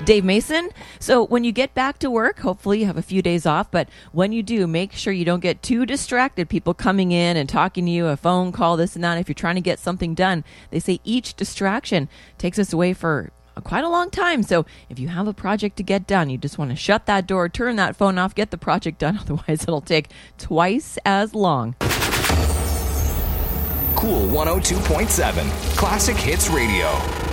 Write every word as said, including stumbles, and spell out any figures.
Dave Mason. So when you get back to work, hopefully you have a few days off, but when you do, make sure you don't get too distracted. People coming in and talking to you, a phone call, this and that. If you're trying to get something done, they say each distraction takes us away for quite a long time. So if you have a project to get done, you just want to shut that door, turn that phone off, get the project done. Otherwise, it'll take twice as long. Cool one oh two point seven, Classic Hits Radio.